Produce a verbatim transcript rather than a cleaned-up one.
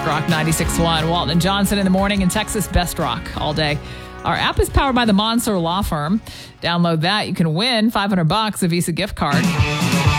Rock ninety-six point one. Walton and Johnson in the morning in Texas, best rock all day. Our app is powered by the Monser Law Firm. Download that. You can win five hundred bucks, a Visa gift card.